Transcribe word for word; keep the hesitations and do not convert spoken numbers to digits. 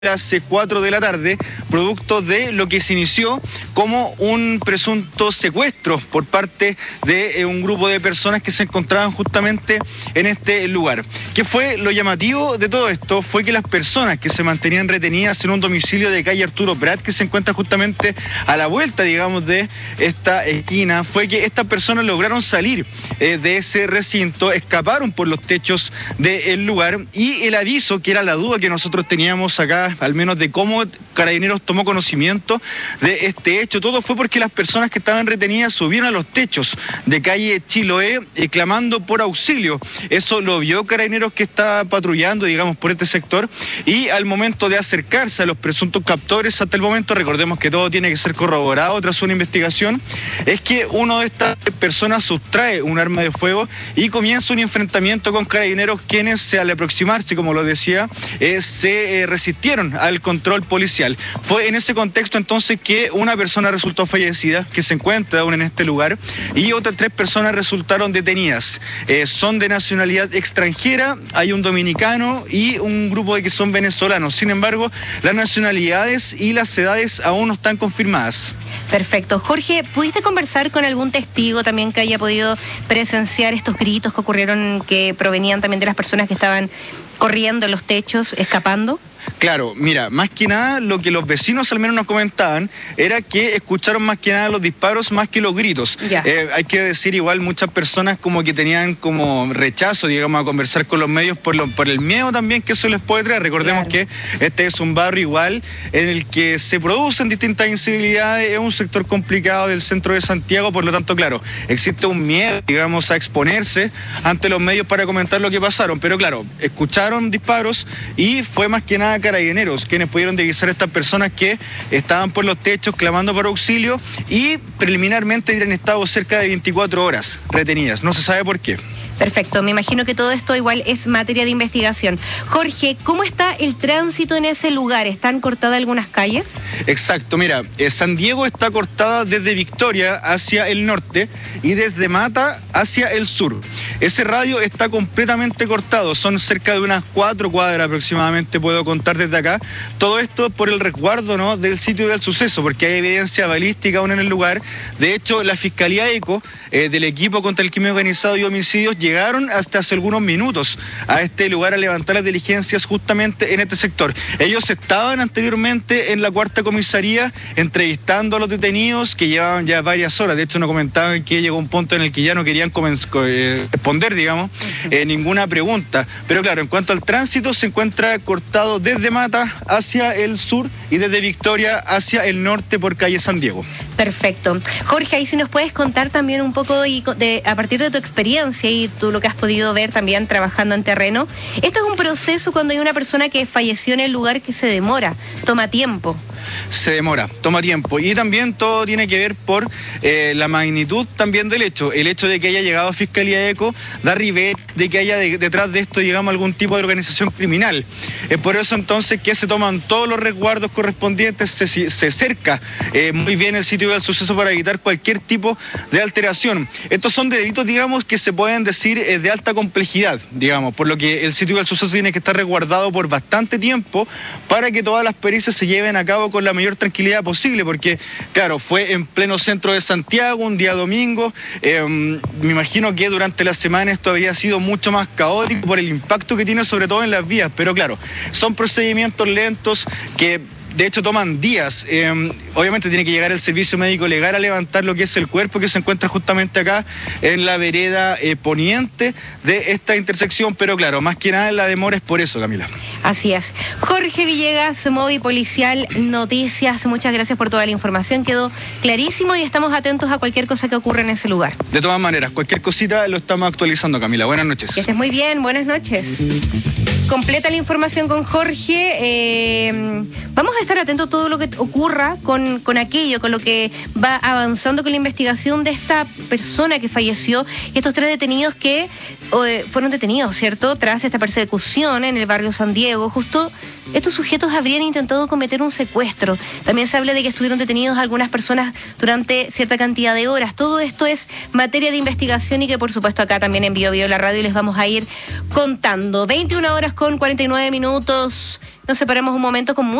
las cuatro de la tarde, producto de lo que se inició como un presunto secuestro por parte de eh, un grupo de personas que se encontraban justamente en este lugar. ¿Qué fue lo llamativo de todo esto? Fue que las personas que se mantenían retenidas en un domicilio de calle Arturo Prat, que se encuentra justamente a la vuelta, digamos, de esta esquina, fue que estas personas lograron salir eh, de ese recinto, escaparon por los techos del lugar, y el aviso, que era la duda que nosotros teníamos acá, al menos de cómo Carabineros tomó conocimiento de este hecho, todo fue porque las personas que estaban retenidas subieron a los techos de calle Chiloé eh, clamando por auxilio. Eso lo vio Carabineros, que está patrullando, digamos, por este sector, y al momento de acercarse a los presuntos captores, hasta el momento, recordemos que todo tiene que ser corroborado tras una investigación, es que uno de estas personas sustrae un arma de fuego y comienza un enfrentamiento con Carabineros, quienes, se, al aproximarse, como lo decía, eh, se eh, resistieron al control policial. Fue en ese contexto entonces que una persona resultó fallecida, que se encuentra aún en este lugar, y otras tres personas resultaron detenidas. Eh, son de nacionalidad extranjera, hay un dominicano y un grupo de que son venezolanos. Sin embargo, las nacionalidades y las edades aún no están confirmadas. Perfecto. Jorge, ¿pudiste conversar con algún testigo también que haya podido presenciar estos gritos que ocurrieron, que provenían también de las personas que estaban corriendo en los techos, escapando? Claro, mira, más que nada lo que los vecinos al menos nos comentaban era que escucharon más que nada los disparos más que los gritos. Eh, hay que decir, igual muchas personas como que tenían como rechazo, digamos, a conversar con los medios por, lo, por el miedo también que eso les puede traer. Recordemos claro. que este es un barrio igual en el que se producen distintas incivilidades, es un sector complicado del centro de Santiago, por lo tanto, claro, existe un miedo, digamos, a exponerse ante los medios para comentar lo que pasaron, pero claro, escucharon disparos y fue más que nada Carabineros quienes pudieron divisar a estas personas que estaban por los techos clamando por auxilio, y preliminarmente han estado cerca de veinticuatro horas retenidas. No se sabe por qué. Perfecto, me imagino que todo esto igual es materia de investigación. Jorge, ¿cómo está el tránsito en ese lugar? ¿Están cortadas algunas calles? Exacto, mira, eh, San Diego está cortada desde Victoria hacia el norte y desde Mata hacia el sur. Ese radio está completamente cortado, son cerca de unas cuatro cuadras aproximadamente, puedo contar desde acá. Todo esto por el resguardo, ¿no?, del sitio del suceso, porque hay evidencia balística aún en el lugar. De hecho, la Fiscalía ECO eh, del equipo contra el crimen organizado y homicidios llegaron hasta hace algunos minutos a este lugar a levantar las diligencias justamente en este sector. Ellos estaban anteriormente en la cuarta comisaría entrevistando a los detenidos, que llevaban ya varias horas. De hecho, nos comentaban que llegó un punto en el que ya no querían eh, responder, digamos, eh, ninguna pregunta. Pero claro, en cuanto al tránsito, se encuentra cortado desde Mata hacia el sur y desde Victoria hacia el norte por calle San Diego. Perfecto. Jorge, ahí si nos puedes contar también un poco y de, a partir de tu experiencia y tú lo que has podido ver también trabajando en terreno. Esto es un proceso cuando hay una persona que falleció en el lugar, que se demora, toma tiempo. Se demora, toma tiempo, y también todo tiene que ver por eh, la magnitud también del hecho. El hecho de que haya llegado a Fiscalía ECO da ribet de que haya de, detrás de esto, digamos, algún tipo de organización criminal. Es por eso entonces que se toman todos los resguardos correspondientes, se, se cerca eh, muy bien el sitio del suceso para evitar cualquier tipo de alteración. Estos son delitos, digamos, que se pueden decir eh, de alta complejidad, digamos, por lo que el sitio del suceso tiene que estar resguardado por bastante tiempo para que todas las pericias se lleven a cabo con la mayor tranquilidad posible, porque claro, fue en pleno centro de Santiago, un día domingo. Eh, me imagino que durante la semana esto habría sido mucho más caótico por el impacto que tiene sobre todo en las vías, pero claro, son procedimientos lentos que de hecho toman días. Eh, obviamente tiene que llegar el servicio médico legal a levantar lo que es el cuerpo, que se encuentra justamente acá en la vereda eh, poniente de esta intersección, pero claro, más que nada la demora es por eso, Camila. Así es. Jorge Villegas, Movi Policial Noticias, muchas gracias por toda la información, quedó clarísimo y estamos atentos a cualquier cosa que ocurra en ese lugar. De todas maneras, cualquier cosita lo estamos actualizando, Camila. Buenas noches. Que estés muy bien, buenas noches. Completa la información con Jorge. Eh, vamos a estar atentos a todo lo que ocurra con, con aquello, con lo que va avanzando con la investigación de esta persona que falleció y estos tres detenidos que eh, fueron detenidos, ¿cierto?, tras esta persecución en el barrio San Diego, justo estos sujetos habrían intentado cometer un secuestro. También se habla de que estuvieron detenidos algunas personas durante cierta cantidad de horas. Todo esto es materia de investigación y que por supuesto acá también en Bio Bio la radio les vamos a ir contando. veintiuna horas con cuarenta y nueve minutos. Nos separamos un momento con